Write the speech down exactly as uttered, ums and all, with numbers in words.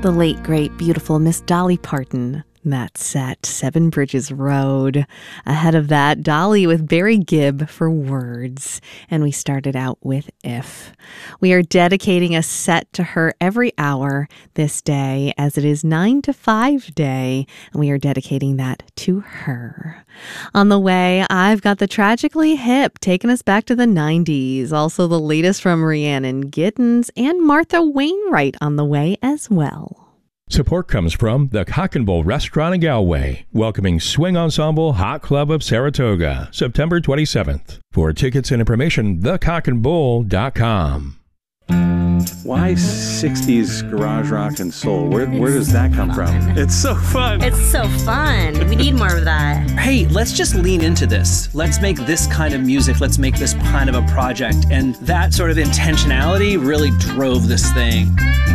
the late, great, beautiful Miss Dolly Parton. That set, Seven Bridges Road. Ahead of that, Dolly with Barry Gibb for Words. And we started out with If. We are dedicating a set to her every hour this day, as it is nine to five day, and we are dedicating that to her. On the way, I've got the Tragically Hip taking us back to the nineties. Also the latest from Rhiannon Giddens and Martha Wainwright on the way as well. Support comes from the Cock and Bull Restaurant in Galway, welcoming Swing Ensemble Hot Club of Saratoga, September twenty-seventh. For tickets and information, the cock and bull dot com. Why sixties garage rock and soul? Where, where does that come from? It's so fun. It's so fun. We need more of that. Hey, let's just lean into this. Let's make this kind of music. Let's make this kind of a project. And that sort of intentionality really drove this thing.